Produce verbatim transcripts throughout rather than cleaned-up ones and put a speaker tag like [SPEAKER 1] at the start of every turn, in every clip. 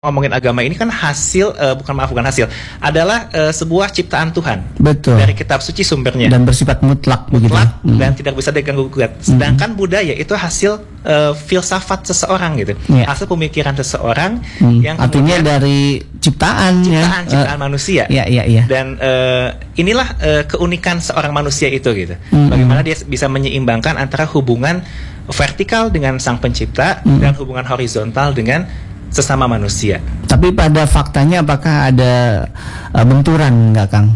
[SPEAKER 1] ngomongin agama ini kan hasil uh, bukan maaf bukan hasil adalah uh, sebuah ciptaan Tuhan.
[SPEAKER 2] Betul.
[SPEAKER 1] Dari kitab suci sumbernya
[SPEAKER 2] dan bersifat mutlak,
[SPEAKER 1] mutlak
[SPEAKER 2] begitu.
[SPEAKER 1] dan
[SPEAKER 2] hmm.
[SPEAKER 1] tidak bisa diganggu gugat. Sedangkan hmm. budaya itu hasil uh, filsafat seseorang gitu. Ya. Hasil pemikiran seseorang
[SPEAKER 2] hmm.
[SPEAKER 1] yang
[SPEAKER 2] artinya dari ciptaan
[SPEAKER 1] ciptaan
[SPEAKER 2] ya.
[SPEAKER 1] ciptaan uh, manusia.
[SPEAKER 2] Ya, ya, ya.
[SPEAKER 1] Dan uh, inilah uh, keunikan seorang manusia itu gitu.
[SPEAKER 2] Hmm.
[SPEAKER 1] Bagaimana dia bisa menyeimbangkan antara hubungan vertikal dengan sang pencipta hmm. dan hubungan horizontal dengan sesama manusia.
[SPEAKER 2] Tapi pada faktanya apakah ada uh, benturan nggak, Kang?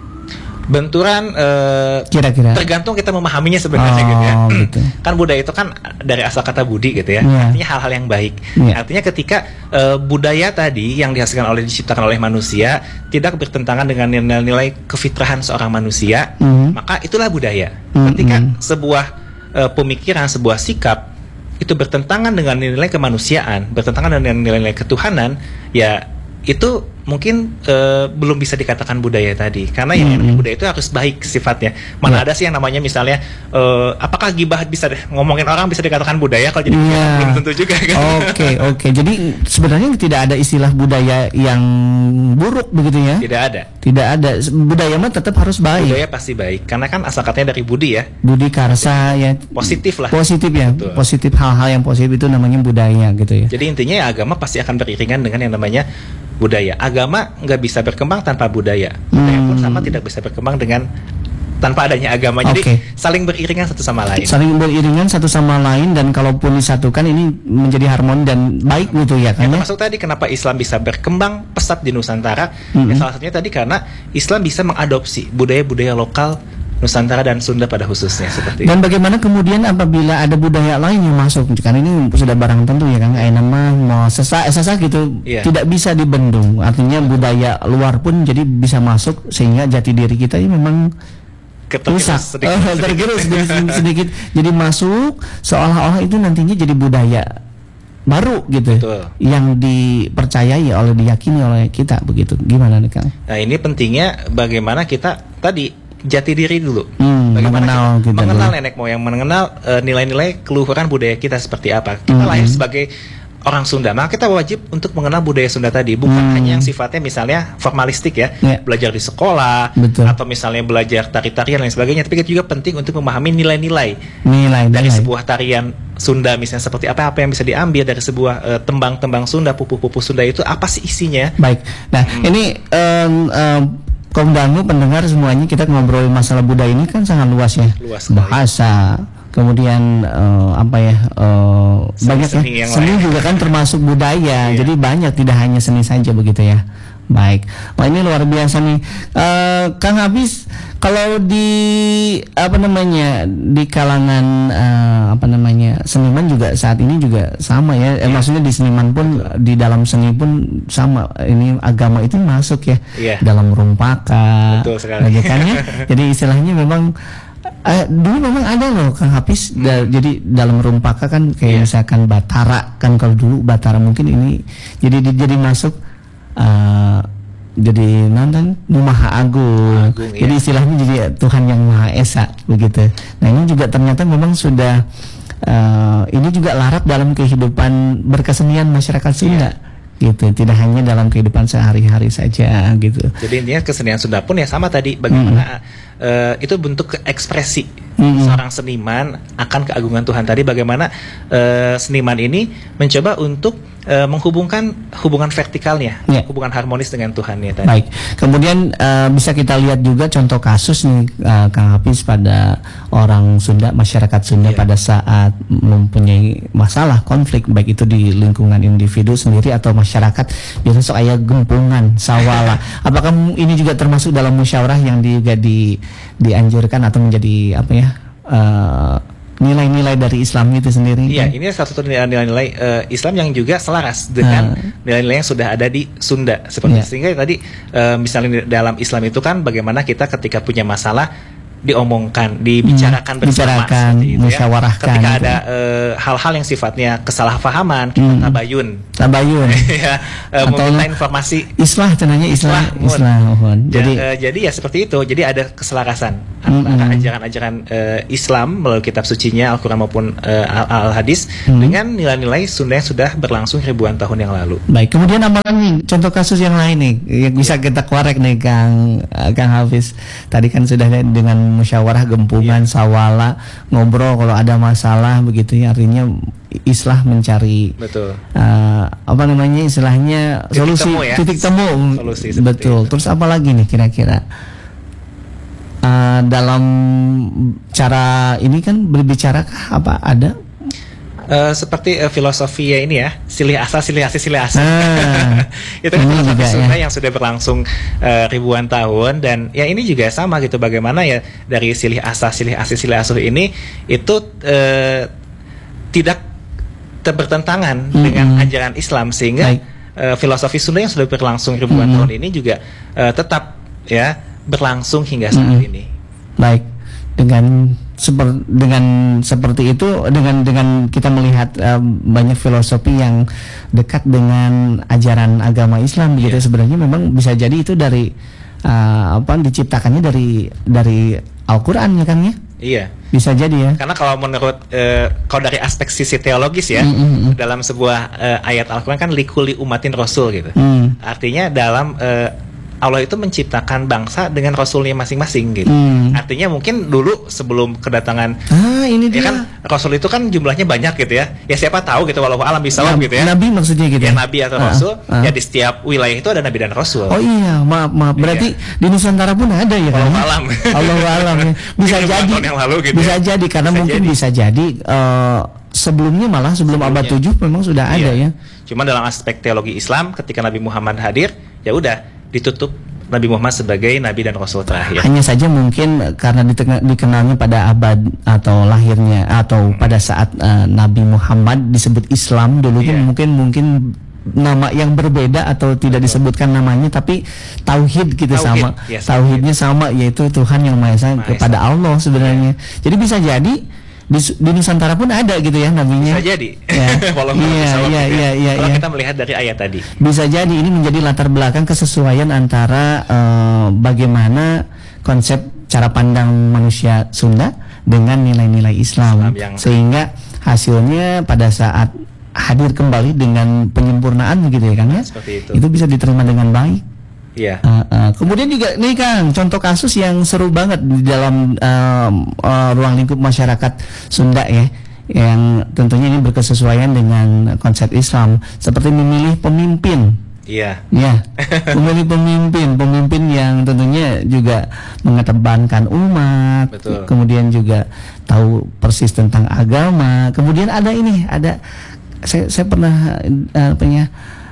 [SPEAKER 1] Benturan uh,
[SPEAKER 2] kira-kira
[SPEAKER 1] tergantung kita memahaminya sebenarnya
[SPEAKER 2] oh,
[SPEAKER 1] gitu ya.
[SPEAKER 2] Gitu.
[SPEAKER 1] Kan budaya itu kan dari asal kata budi gitu ya.
[SPEAKER 2] Yeah.
[SPEAKER 1] Artinya hal-hal yang baik.
[SPEAKER 2] Yeah.
[SPEAKER 1] Artinya ketika uh, budaya tadi yang dihasilkan oleh diciptakan oleh manusia tidak bertentangan dengan nilai-nilai kefitrahan seorang manusia, mm-hmm. maka itulah budaya. Mm-hmm. Ketika sebuah uh, pemikiran, sebuah sikap itu bertentangan dengan nilai kemanusiaan, bertentangan dengan nilai-nilai ketuhanan, ya itu mungkin uh, belum bisa dikatakan budaya tadi. Karena yang
[SPEAKER 2] mm-hmm.
[SPEAKER 1] namanya budaya itu harus baik sifatnya. Mana yeah. ada sih yang namanya misalnya uh, apakah gibah bisa deh, ngomongin orang bisa dikatakan budaya, kalau jadi yeah. belum tentu juga kan.
[SPEAKER 2] Oke, okay, oke. Okay. Jadi sebenarnya tidak ada istilah budaya yang buruk begitu ya?
[SPEAKER 1] Tidak ada.
[SPEAKER 2] Tidak ada. Budaya mah tetap harus baik.
[SPEAKER 1] Budaya pasti baik karena kan asal katanya dari budi ya.
[SPEAKER 2] Budi karsa ya.
[SPEAKER 1] Positif lah.
[SPEAKER 2] Positif ya. Betul. Positif, hal-hal yang positif itu namanya budaya gitu ya.
[SPEAKER 1] Jadi intinya ya agama pasti akan beriringan dengan yang namanya budaya. Agama nggak bisa berkembang tanpa budaya. Budaya pun sama tidak bisa berkembang dengan tanpa adanya agama. Jadi okay. saling beriringan satu sama lain.
[SPEAKER 2] Saling beriringan satu sama lain, dan kalaupun disatukan ini menjadi harmoni dan baik gitu ya.
[SPEAKER 1] Karena termasuk tadi kenapa Islam bisa berkembang pesat di Nusantara. Mm-hmm. Ya, salah satunya tadi karena Islam bisa mengadopsi budaya-budaya lokal Nusantara dan Sunda pada khususnya seperti
[SPEAKER 2] dan
[SPEAKER 1] itu.
[SPEAKER 2] Bagaimana kemudian apabila ada budaya lain yang masuk, karena ini sudah barang tentu ya Kang, kayak nama mau sesak sesak gitu yeah. tidak bisa dibendung, artinya budaya luar pun jadi bisa masuk sehingga jati diri kita ini memang rusak, sedikit, oh, tergerus sedikit, sedikit, sedikit jadi masuk seolah-olah itu nantinya jadi budaya baru gitu. Betul. Yang dipercayai oleh diyakini oleh kita begitu. Gimana nih Kang?
[SPEAKER 1] Nah ini pentingnya bagaimana kita tadi jati diri dulu,
[SPEAKER 2] hmm,
[SPEAKER 1] bagaimana
[SPEAKER 2] mengenal,
[SPEAKER 1] kita,
[SPEAKER 2] kita
[SPEAKER 1] mengenal
[SPEAKER 2] dulu.
[SPEAKER 1] nenek moyang, mengenal uh, nilai-nilai keluhuran budaya kita seperti apa. Kita hmm. lahir sebagai orang Sunda, maka kita wajib untuk mengenal budaya Sunda tadi, bukan hmm. hanya yang sifatnya misalnya formalistik ya, yeah. belajar di sekolah, betul. Atau misalnya belajar tari-tarian dan lain sebagainya. Tapi kita juga penting untuk memahami nilai-nilai
[SPEAKER 2] nilai
[SPEAKER 1] dari
[SPEAKER 2] nilai.
[SPEAKER 1] sebuah tarian Sunda, misalnya seperti apa-apa yang bisa diambil dari sebuah uh, tembang-tembang Sunda, pupu-pupu Sunda itu apa sih isinya?
[SPEAKER 2] Baik, nah hmm. ini um, um, kaum dangu pendengar semuanya, kita ngobrol masalah budaya ini kan sangat luas ya. Luas bahasa, kemudian uh, apa ya uh, seni, banyak seni ya. Seni lain. Juga kan termasuk budaya. Yeah. Jadi banyak, tidak hanya seni saja begitu ya. Baik, wah ini luar biasa nih, uh, Kang Hafiz. Kalau di apa namanya di kalangan uh, apa namanya seniman juga saat ini juga sama ya. Eh, yeah. Maksudnya di seniman pun, betul. Di dalam seni pun sama. Ini agama itu masuk ya, yeah. dalam rumpaka.
[SPEAKER 1] Betul sekali.
[SPEAKER 2] Kan, ya? Jadi istilahnya memang uh, dulu memang ada loh Kang Hafiz. Hmm. Da, jadi dalam rumpaka kan kayak yeah. misalkan Batara kan, kalau dulu Batara mungkin ini jadi jadi masuk. Uh, jadi nonton Maha Agung, Agung jadi ya. Istilahnya jadi Tuhan yang Maha Esa begitu. Nah ini juga ternyata memang sudah uh, ini juga larut dalam kehidupan berkesenian masyarakat Sunda. Ya. Gitu, tidak hanya dalam kehidupan sehari-hari saja gitu.
[SPEAKER 1] Jadi intinya kesenian Sunda pun ya sama tadi, bagaimana mm-hmm. uh, itu bentuk ekspresi mm-hmm. seorang seniman akan keagungan Tuhan tadi, bagaimana uh, seniman ini mencoba untuk uh, menghubungkan hubungan vertikalnya, yeah. hubungan harmonis dengan Tuhannya tadi.
[SPEAKER 2] Baik, kemudian uh, bisa kita lihat juga contoh kasus nih uh, Kang Hafiz pada orang Sunda, masyarakat Sunda yeah. pada saat mempunyai masalah konflik, baik itu di lingkungan individu sendiri atau masyarakat, biasanya sok aya gempungan sawala. Apakah ini juga termasuk dalam musyawarah yang juga di, dianjurkan atau menjadi apa ya uh, nilai-nilai dari Islam itu sendiri?
[SPEAKER 1] Iya, kan? Ini salah satu nilai-nilai uh, Islam yang juga selaras dengan uh. nilai-nilai yang sudah ada di Sunda seperti yeah. sehingga tadi uh, misalnya dalam Islam itu kan bagaimana kita ketika punya masalah diomongkan, dibicarakan
[SPEAKER 2] hmm,
[SPEAKER 1] bersama,
[SPEAKER 2] bicarakan,
[SPEAKER 1] itu,
[SPEAKER 2] musyawarahkan.
[SPEAKER 1] Ya. Ketika
[SPEAKER 2] gitu.
[SPEAKER 1] ada uh, hal-hal yang sifatnya kesalahpahaman, kita hmm. tabayun,
[SPEAKER 2] tabayun,
[SPEAKER 1] ya, uh, meminta informasi.
[SPEAKER 2] Islah, tenanya islah, islah. islah
[SPEAKER 1] jadi, ya, uh, jadi ya seperti itu. Jadi ada keselarasan antara hmm. ajaran-ajaran uh, Islam melalui kitab sucinya Al-Quran maupun uh, Al-Hadis hmm. dengan nilai-nilai Sunda yang sudah berlangsung ribuan tahun yang lalu.
[SPEAKER 2] Baik, kemudian amalan nih, contoh kasus yang lain nih, yang bisa kita korek nih, Kang uh, Kang Hafiz. Tadi kan sudah dengan musyawarah gempungan, yeah. sawala, ngobrol kalau ada masalah begitu ya, artinya islah mencari
[SPEAKER 1] betul
[SPEAKER 2] uh, apa namanya istilahnya
[SPEAKER 1] titik
[SPEAKER 2] solusi
[SPEAKER 1] temu ya?
[SPEAKER 2] titik temu
[SPEAKER 1] solusi
[SPEAKER 2] betul itu. Terus apa lagi nih kira-kira uh, dalam cara ini kan berbicara apa ada
[SPEAKER 1] Uh, seperti uh, filosofi ya ini ya, silih asa silih asi silih asa. Ah, itu kan filosofi Sunda ya. yang sudah berlangsung uh, ribuan tahun, dan ya ini juga sama gitu, bagaimana ya dari silih asa silih asi silih asuh ini itu uh, tidak bertentangan mm-hmm. dengan ajaran Islam, sehingga uh, filosofi Sunda yang sudah berlangsung ribuan mm-hmm. tahun ini juga uh, tetap ya berlangsung hingga saat mm-hmm. ini.
[SPEAKER 2] Baik, dengan Seper, dengan seperti itu, dengan dengan kita melihat um, banyak filosofi yang dekat dengan ajaran agama Islam begitu, yeah. sebenarnya memang bisa jadi itu dari uh, apa diciptakannya dari dari Al-Qur'an ya kan ya?
[SPEAKER 1] Iya.
[SPEAKER 2] Bisa jadi ya.
[SPEAKER 1] Karena kalau menurut uh, kalau dari aspek sisi teologis ya, mm-hmm. dalam sebuah uh, ayat Al-Qur'an kan likuli umatin rasul gitu. Mm. Artinya dalam uh, Allah itu menciptakan bangsa dengan rasulnya masing-masing gitu. Hmm. Artinya mungkin dulu sebelum kedatangan
[SPEAKER 2] ah, ini dia.
[SPEAKER 1] Ya kan rasul itu kan jumlahnya banyak gitu ya. Ya siapa tahu gitu, walau alam bisalam gitu ya.
[SPEAKER 2] Nabi maksudnya gitu.
[SPEAKER 1] Ya nabi atau
[SPEAKER 2] ah,
[SPEAKER 1] rasul,
[SPEAKER 2] ah.
[SPEAKER 1] ya di setiap wilayah itu ada nabi dan rasul.
[SPEAKER 2] Oh iya, maaf maaf. Berarti ya. Di Nusantara pun ada ya kan?
[SPEAKER 1] Walau alam.
[SPEAKER 2] Allahu alam ya. Bisa jadi.
[SPEAKER 1] Yang lalu, gitu
[SPEAKER 2] bisa
[SPEAKER 1] ya.
[SPEAKER 2] jadi karena bisa mungkin jadi. bisa jadi uh, sebelumnya malah sebelum sebelumnya. abad tujuh memang sudah
[SPEAKER 1] iya.
[SPEAKER 2] ada ya.
[SPEAKER 1] Cuma dalam aspek teologi Islam ketika Nabi Muhammad hadir, ya udah ditutup Nabi Muhammad sebagai Nabi dan Rasul terakhir.
[SPEAKER 2] Hanya saja mungkin karena dikenalnya pada abad atau lahirnya atau hmm. pada saat uh, Nabi Muhammad disebut Islam dulu yeah. mungkin mungkin nama yang berbeda atau tidak Betul. disebutkan namanya, tapi tauhid gitu tauhid. sama, yes, tauhidnya tauhid. sama, yaitu Tuhan yang Maha Esa kepada Allah sebenarnya. Yeah. Jadi bisa jadi di, di Nusantara pun ada gitu ya nabinya.
[SPEAKER 1] Bisa jadi.
[SPEAKER 2] Ya.
[SPEAKER 1] Walaupun
[SPEAKER 2] iya, iya, iya, iya,
[SPEAKER 1] kalau
[SPEAKER 2] iya.
[SPEAKER 1] kita melihat dari ayat tadi.
[SPEAKER 2] Bisa jadi ini menjadi latar belakang kesesuaian antara uh, bagaimana konsep cara pandang manusia Sunda dengan nilai-nilai Islam, Islam yang... sehingga hasilnya pada saat hadir kembali dengan penyempurnaan gitu ya kan ya.
[SPEAKER 1] Seperti itu.
[SPEAKER 2] Itu bisa diterima dengan baik.
[SPEAKER 1] Iya.
[SPEAKER 2] Uh, uh, kemudian juga nih Kang, contoh kasus yang seru banget di dalam uh, uh, ruang lingkup masyarakat Sunda ya, yang tentunya ini berkesesuaian dengan konsep Islam, seperti memilih pemimpin.
[SPEAKER 1] Iya.
[SPEAKER 2] Ya, memilih pemimpin, pemimpin yang tentunya juga mengedepankan umat,
[SPEAKER 1] Betul.
[SPEAKER 2] kemudian juga tahu persis tentang agama. Kemudian ada ini, ada saya saya pernah uh, punya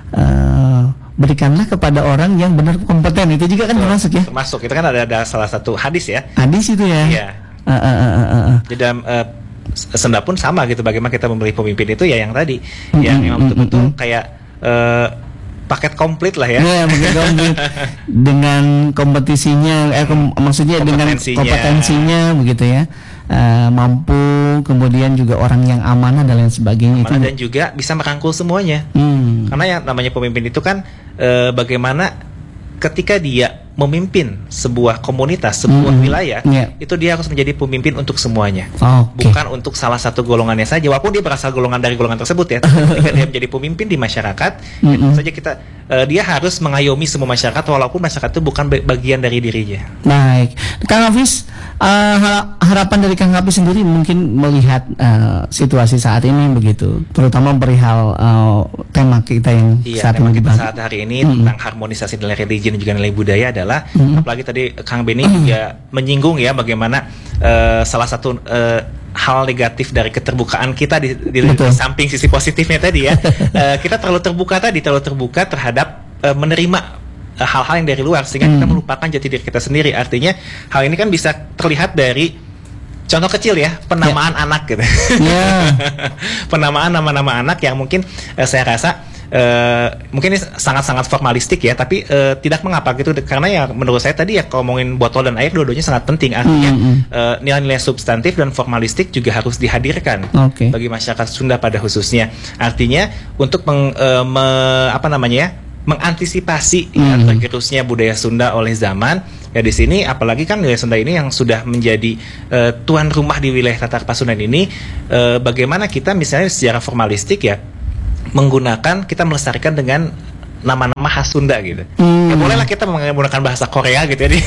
[SPEAKER 2] uh, berikanlah kepada orang yang benar kompeten, itu juga kan termasuk ya?
[SPEAKER 1] Termasuk, itu kan ada, ada salah satu hadis ya.
[SPEAKER 2] Hadis itu ya?
[SPEAKER 1] Iya.
[SPEAKER 2] Uh, uh, uh, uh, uh.
[SPEAKER 1] Jadi dalam uh, Sunda pun sama gitu, bagaimana kita memilih pemimpin itu ya yang tadi,
[SPEAKER 2] mm-hmm,
[SPEAKER 1] yang memang betul-betul
[SPEAKER 2] mm-hmm.
[SPEAKER 1] kayak uh, paket komplit lah ya.
[SPEAKER 2] Iya, paket komplit dengan kompetisinya, eh, kom- maksudnya dengan kompetensinya begitu ya. Uh, mampu, kemudian juga orang yang amanah dan lain sebagainya.
[SPEAKER 1] Amanah
[SPEAKER 2] itu
[SPEAKER 1] dan juga bisa merangkul semuanya.
[SPEAKER 2] Hmm.
[SPEAKER 1] Karena yang namanya pemimpin itu kan uh, bagaimana ketika dia memimpin sebuah komunitas, sebuah mm-hmm. wilayah, yeah. itu dia harus menjadi pemimpin untuk semuanya,
[SPEAKER 2] okay.
[SPEAKER 1] bukan untuk salah satu golongannya saja. Walaupun dia berasal golongan dari golongan tersebut ya, tapi ketika dia menjadi pemimpin di masyarakat, mm-hmm. ya, saja kita uh, dia harus mengayomi semua masyarakat, walaupun masyarakat itu bukan bagian dari dirinya.
[SPEAKER 2] Baik, Kang Hafiz, uh, harapan dari Kang Hafiz sendiri mungkin melihat uh, situasi saat ini begitu, terutama perihal uh, tema kita yang
[SPEAKER 1] iya,
[SPEAKER 2] saat
[SPEAKER 1] tema
[SPEAKER 2] ini
[SPEAKER 1] kita
[SPEAKER 2] dibahas
[SPEAKER 1] saat hari ini
[SPEAKER 2] mm-hmm.
[SPEAKER 1] tentang harmonisasi nilai religi dan juga nilai budaya adalah mm-hmm. apalagi tadi Kang Benny
[SPEAKER 2] mm-hmm.
[SPEAKER 1] juga menyinggung ya bagaimana uh, salah satu uh, hal negatif dari keterbukaan kita di, di, di samping sisi positifnya tadi ya uh, kita terlalu terbuka tadi terlalu terbuka terhadap uh, menerima uh, hal-hal yang dari luar sehingga mm. kita melupakan jati diri kita sendiri. Artinya hal ini kan bisa terlihat dari contoh kecil ya, penamaan yeah. anak gitu. Yeah. Penamaan nama-nama anak yang mungkin uh, saya rasa uh, mungkin ini sangat-sangat formalistik ya, tapi uh, tidak mengapa gitu, karena ya menurut saya tadi ya kalau ngomongin botol dan air dua-duanya sangat penting, artinya mm-hmm. uh, nilai-nilai substantif dan formalistik juga harus dihadirkan okay. bagi masyarakat Sunda pada khususnya. Artinya untuk meng, uh, me, apa namanya ya, mengantisipasi mm-hmm. ya, tergerusnya budaya Sunda oleh zaman. Ya di sini apalagi kan wilayah Sunda ini yang sudah menjadi uh, tuan rumah di wilayah Tatar Pasundan ini, uh, bagaimana kita misalnya secara formalistik ya menggunakan, kita melestarikan dengan nama-nama khas Sunda gitu. Hmm. Ya bolehlah kita menggunakan bahasa Korea gitu ya,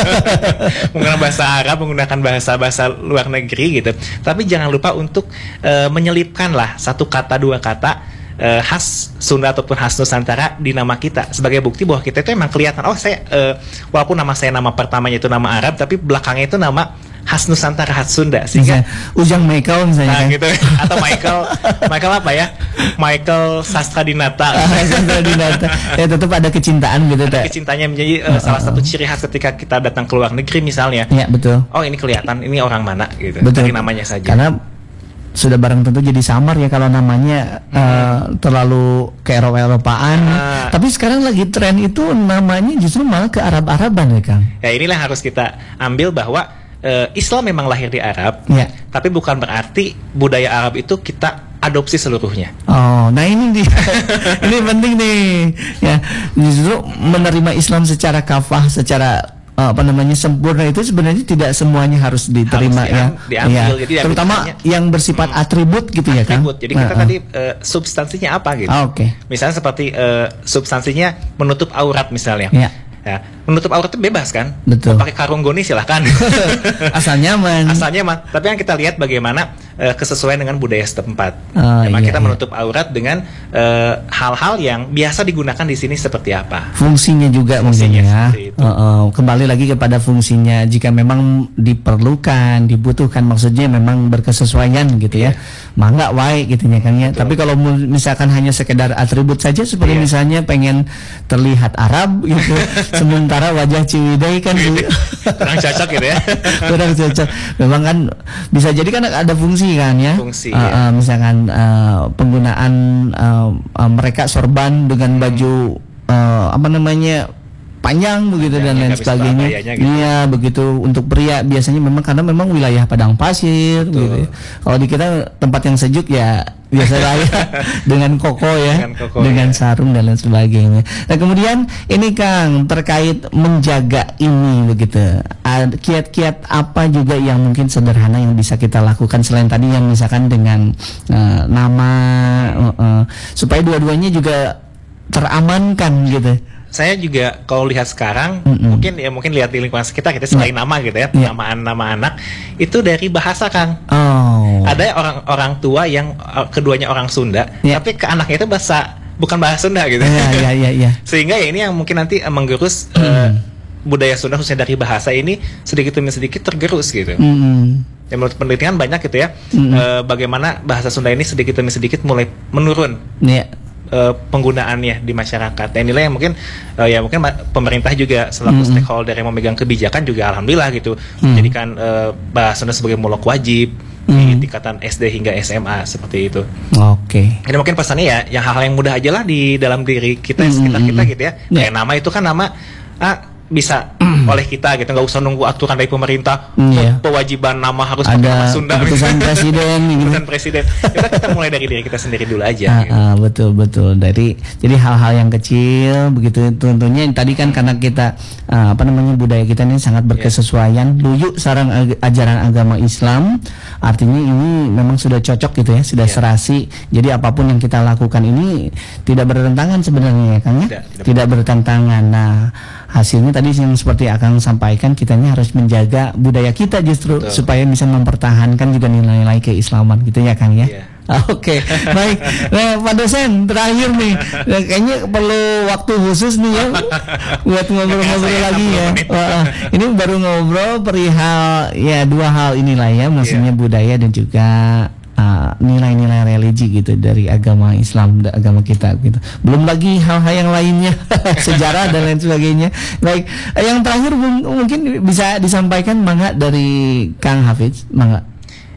[SPEAKER 1] menggunakan bahasa Arab, menggunakan bahasa-bahasa luar negeri gitu. Tapi jangan lupa untuk uh, menyelipkan lah satu kata dua kata Uh, khas Sunda ataupun khas Nusantara di nama kita, sebagai bukti bahwa kita itu emang kelihatan, oh saya uh, walaupun nama saya nama pertamanya itu nama Arab, tapi belakangnya itu nama khas Nusantara, khas Sunda, sehingga
[SPEAKER 2] Ujang Michael misalnya,
[SPEAKER 1] nah, kan? Gitu, atau Michael Michael apa ya, Michael Sastra Dinata.
[SPEAKER 2] Sastra Dinata ya, tetap ada kecintaan gitu,
[SPEAKER 1] ada kecintanya menjadi uh, uh, salah satu ciri khas ketika kita datang ke luar negeri misalnya.
[SPEAKER 2] Ya betul.
[SPEAKER 1] Oh ini kelihatan ini orang mana gitu,
[SPEAKER 2] betul.
[SPEAKER 1] Dari namanya saja.
[SPEAKER 2] Karena sudah barang tentu jadi samar ya kalau namanya hmm. uh, terlalu ke Eropa-Eropaan. Uh. Tapi sekarang lagi tren itu namanya justru malah ke Arab-Araban ya Kang.
[SPEAKER 1] Ya inilah yang harus kita ambil bahwa uh, Islam memang lahir di Arab, ya. Tapi bukan berarti budaya Arab itu kita adopsi seluruhnya.
[SPEAKER 2] Oh, nah ini nih, ini penting nih, ya justru menerima Islam secara kafah, secara apa namanya sempurna itu sebenarnya tidak semuanya harus diterima harus ya, diambil, ya. Jadi terutama yang bersifat hmm, atribut gitu ya kan.
[SPEAKER 1] Jadi kita uh, tadi uh, substansinya apa gitu.
[SPEAKER 2] Oh, Oke. Okay.
[SPEAKER 1] Misalnya seperti uh, substansinya menutup aurat misalnya. Ya. Ya, menutup aurat itu bebas kan?
[SPEAKER 2] Betul.
[SPEAKER 1] Mau pakai karung goni silahkan.
[SPEAKER 2] Asal nyaman.
[SPEAKER 1] Asal nyaman. Tapi yang kita lihat bagaimana uh, kesesuaian dengan budaya setempat.
[SPEAKER 2] Oh,
[SPEAKER 1] Memang
[SPEAKER 2] iya,
[SPEAKER 1] kita
[SPEAKER 2] iya.
[SPEAKER 1] menutup aurat dengan uh, hal-hal yang biasa digunakan di sini seperti apa.
[SPEAKER 2] Fungsinya juga mungkin ya. Uh, uh, kembali lagi kepada fungsinya. Jika memang diperlukan, dibutuhkan, maksudnya memang berkesesuaian gitu ya. Yeah. Mangga wae gitu ya Kang ya. Tapi kalau misalkan hanya sekedar atribut saja seperti yeah. misalnya pengen terlihat Arab gitu. Sementara wajah Ciwidey kan
[SPEAKER 1] kurang cocok gitu ya.
[SPEAKER 2] Kurang cocok. Memang kan bisa jadi kan ada fungsi kan ya.
[SPEAKER 1] Fungsi.
[SPEAKER 2] Uh, uh, misalkan uh, penggunaan uh, uh, mereka sorban dengan baju uh, apa namanya panjang begitu dan lain sebagainya. Gitu. Iya begitu. Untuk pria biasanya memang karena memang wilayah padang pasir. Gitu. Kalau di kita tempat yang sejuk ya biasa lah ya, dengan koko ya, dengan, koko, dengan ya. sarung dan lain sebagainya. Nah kemudian ini Kang terkait menjaga ini begitu, kiat-kiat apa juga yang mungkin sederhana yang bisa kita lakukan selain tadi yang misalkan dengan uh, nama uh, uh, supaya dua-duanya juga teramankan gitu.
[SPEAKER 1] Saya juga kalau lihat sekarang
[SPEAKER 2] Mm-mm.
[SPEAKER 1] mungkin ya mungkin lihat di lingkungan sekitar kita selain yeah. nama gitu ya, yeah. namaan nama anak itu dari bahasa Kang.
[SPEAKER 2] Oh.
[SPEAKER 1] Ada orang-orang tua yang uh, keduanya orang Sunda, yeah. tapi ke anaknya itu bahasa bukan bahasa Sunda gitu.
[SPEAKER 2] Yeah, yeah, yeah, yeah.
[SPEAKER 1] Sehingga ya ini yang mungkin nanti uh, menggerus mm. uh, budaya Sunda khususnya dari bahasa ini sedikit demi sedikit tergerus gitu.
[SPEAKER 2] Mm.
[SPEAKER 1] Ya, menurut penelitian banyak gitu ya,
[SPEAKER 2] mm.
[SPEAKER 1] uh, bagaimana bahasa Sunda ini sedikit demi sedikit mulai menurun.
[SPEAKER 2] Yeah.
[SPEAKER 1] Uh, penggunaannya di masyarakat. Dan inilah yang mungkin uh, ya mungkin pemerintah juga selaku mm-hmm. stakeholder yang memegang kebijakan juga alhamdulillah gitu mm-hmm. menjadikan uh, bahasa Sunda sebagai molok wajib mm-hmm. di tingkatan S D hingga S M A seperti itu.
[SPEAKER 2] Oke. Okay.
[SPEAKER 1] Jadi mungkin pesannya ya yang hal-hal yang mudah aja lah di dalam diri kita mm-hmm. sekitar kita gitu ya. Yeah. Kayak nama itu kan nama ah, bisa oleh kita gitu, nggak usah nunggu aturan dari pemerintah. Yeah. Kewajiban nama harus pakai nama Sunda.
[SPEAKER 2] Keputusan presiden,
[SPEAKER 1] keputusan presiden. Kita kita mulai dari diri kita sendiri dulu aja.
[SPEAKER 2] Ah,
[SPEAKER 1] gitu.
[SPEAKER 2] ah, betul betul. Dari jadi hal-hal yang kecil begitu tentunya tadi kan karena kita ah, apa namanya budaya kita ini sangat berkesesuaian. Luyu sarang ag- ajaran agama Islam. Artinya ini memang sudah cocok gitu ya, sudah yeah. serasi. Jadi apapun yang kita lakukan ini tidak bertentangan sebenarnya ya Kang ya. Tidak, tidak, tidak bertentangan. Nah hasilnya tadi yang seperti Akang sampaikan, kitanya harus menjaga budaya kita justru Betul. supaya bisa mempertahankan juga nilai-nilai keislaman gitu ya Kang ya. Yeah. Oke, okay. Baik. Nah, Pak dosen terakhir nih, nah, kayaknya perlu waktu khusus nih ya buat ngobrol-ngobrol lagi ya. Wah, ini baru ngobrol perihal ya dua hal inilah ya, maksudnya yeah. budaya dan juga Uh, nilai-nilai religi gitu dari agama Islam, agama kita gitu. Belum lagi hal-hal yang lainnya, sejarah dan lain sebagainya. Baik, yang terakhir mungkin bisa disampaikan mangga dari Kang Hafiz, mangga.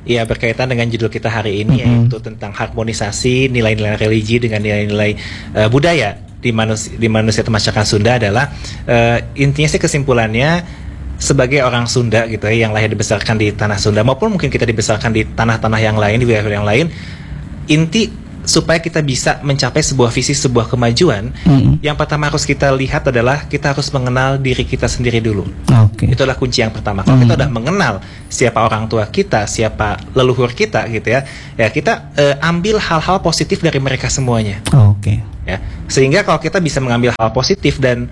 [SPEAKER 1] Ya, berkaitan dengan judul kita hari ini, mm-hmm. yaitu tentang harmonisasi nilai-nilai religi dengan nilai-nilai uh, budaya di manusia, di manusia atau masyarakat Sunda adalah uh, intinya sih kesimpulannya sebagai orang Sunda gitu ya, yang lahir dibesarkan di tanah Sunda maupun mungkin kita dibesarkan di tanah-tanah yang lain, di wilayah yang lain, inti supaya kita bisa mencapai sebuah visi, sebuah kemajuan, mm-hmm. yang pertama harus kita lihat adalah kita harus mengenal diri kita sendiri dulu. Okay. Itu adalah kunci yang pertama. Kalau mm-hmm. kita udah mengenal siapa orang tua kita, siapa leluhur kita gitu ya, ya kita uh, ambil hal-hal positif dari mereka semuanya.
[SPEAKER 2] Oke. Okay.
[SPEAKER 1] Ya, sehingga kalau kita bisa mengambil hal positif dan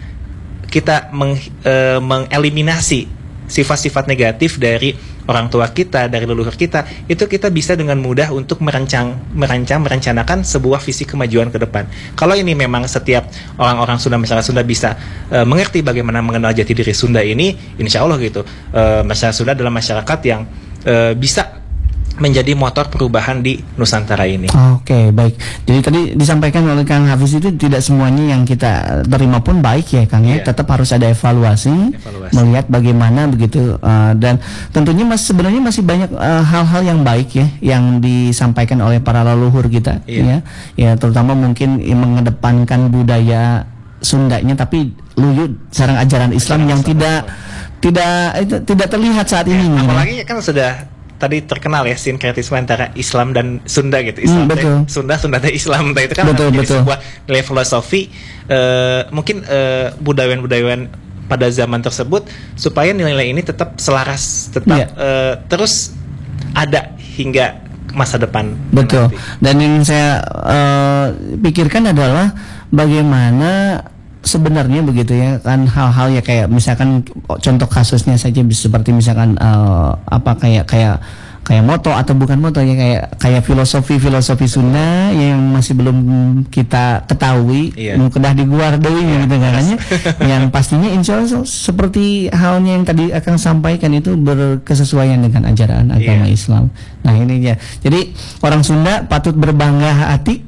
[SPEAKER 1] kita meng, uh, mengeliminasi sifat-sifat negatif dari orang tua kita, dari leluhur kita, itu kita bisa dengan mudah untuk merancang, merancang, merencanakan sebuah visi kemajuan ke depan. Kalau ini memang setiap orang-orang Sunda, masyarakat Sunda bisa uh, mengerti bagaimana mengenal jati diri Sunda ini, insya Allah gitu, uh, masyarakat Sunda adalah masyarakat yang uh, bisa menjadi motor perubahan di Nusantara ini.
[SPEAKER 2] Oke, okay, baik. Jadi tadi disampaikan oleh Kang Hafiz itu tidak semuanya yang kita terima pun baik ya, Kang ya. Yeah. Tetap harus ada evaluasi, evaluasi. Melihat bagaimana begitu uh, dan tentunya mas sebenarnya masih banyak uh, hal-hal yang baik ya yang disampaikan oleh para leluhur kita, yeah. ya. Ya, terutama mungkin mengedepankan budaya Sundanya tapi luyu sarang ajaran Islam yang tidak tidak itu, tidak terlihat saat
[SPEAKER 1] yeah,
[SPEAKER 2] ini.
[SPEAKER 1] Apalagi ya. Kan sudah tadi terkenal ya sinkretisme antara Islam dan Sunda gitu. Islam
[SPEAKER 2] hmm, betul.
[SPEAKER 1] Sunda, Sunda dan Islam. Itu kan
[SPEAKER 2] betul,
[SPEAKER 1] menjadi
[SPEAKER 2] betul.
[SPEAKER 1] sebuah nilai filosofi uh, mungkin uh, budayawan-budayawan pada zaman tersebut supaya nilai-nilai ini tetap selaras, tetap yeah. uh, terus ada hingga masa depan.
[SPEAKER 2] Betul.
[SPEAKER 1] Nanti.
[SPEAKER 2] Dan yang saya uh, pikirkan adalah bagaimana sebenarnya begitu ya kan hal-hal ya kayak misalkan contoh kasusnya saja seperti misalkan uh, apa kayak kayak kayak moto atau bukan moto ya kayak kayak filosofi filosofi Sunda yang masih belum kita ketahui, yeah. kedah diguar deui yeah. gitu kan yes. yang pastinya insya Allah seperti halnya yang tadi akan sampaikan itu berkesesuaian dengan ajaran agama yeah. Islam. Nah ini ya, jadi orang Sunda patut berbangga hati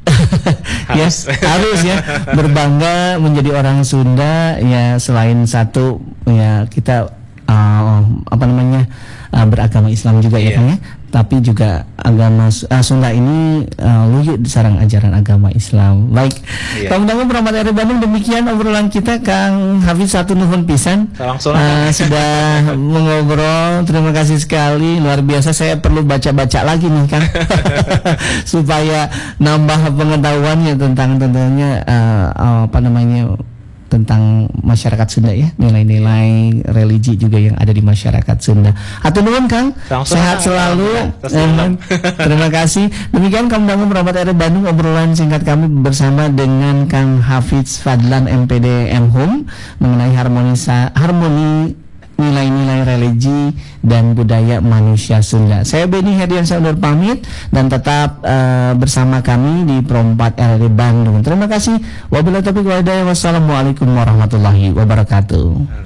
[SPEAKER 2] ya yes, harus ya berbangga menjadi orang Sunda ya, selain satu ya kita uh, apa namanya Uh, beragama Islam juga yeah. ya Kang ya, tapi juga agama uh, Sunda ini uh, luyu sarang ajaran agama Islam. Baik, yeah. Tamu-tamu Rahmat R Bandung, demikian obrolan kita. Kang Hafiz satu nuhun pisan uh, sudah mengobrol, terima kasih sekali, luar biasa. Saya perlu baca-baca lagi nih Kang supaya nambah pengetahuannya tentang tentunya uh, apa namanya tentang masyarakat Sunda ya, nilai-nilai religi juga yang ada di masyarakat Sunda. Atur nuhun Kang, sehat selalu. Eh, terima kasih. Demikian Kang Dangu Rahmat R Bandung, obrolan singkat kami bersama dengan Kang Hafiz Fadlan M P D M Hum mengenai harmonisa harmoni nilai-nilai religi dan budaya manusia Sunda. Saya Beni Herdiansyah undur pamit dan tetap uh, bersama kami di Pro empat R R I Bandung. Terima kasih. Wabillahi taufiq wal hidayah. Wassalamualaikum warahmatullahi wabarakatuh.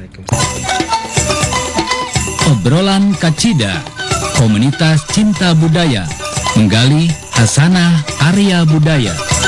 [SPEAKER 3] Obrolan Kacida, komunitas cinta budaya, menggali hasanah karya budaya.